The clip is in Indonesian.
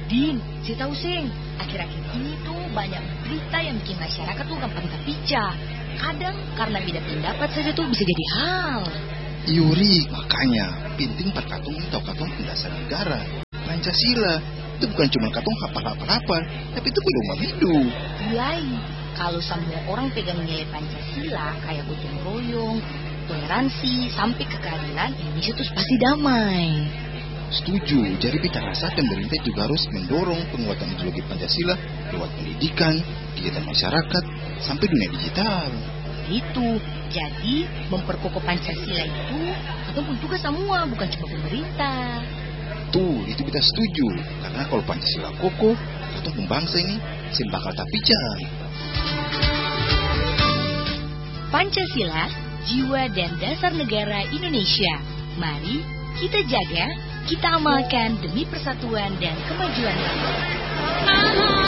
Din, saya tahu Seng, akhir-akhir ini tuh banyak berita yang bikin masyarakat tuh gampang terpica. Kadang karena beda pendapat saja tuh bisa jadi hal. Yuri, makanya penting katong tahu katong dasar negara Pancasila. Itu bukan cuma katong hafal-hafal, tapi itu pedoman hidup. Mulai, kalau semua orang pegang nilai Pancasila kayak gotong royong, toleransi, sampai ke keadilan, Indonesia tuh pasti damai. Setuju, jadi kita rasa pemerintah juga harus mendorong penguatan ideologi Pancasila lewat pendidikan, kegiatan masyarakat, sampai dunia digital. Itu, jadi memperkokoh Pancasila itu ataupun tugas semua, bukan cuma pemerintah. Tuh, itu kita setuju, karena kalau Pancasila kokoh, atau pembangsa ini bakal tak pijar. Pancasila, jiwa dan dasar negara Indonesia. Mari kita jaga, kita amalkan demi persatuan dan kemajuan bangsa.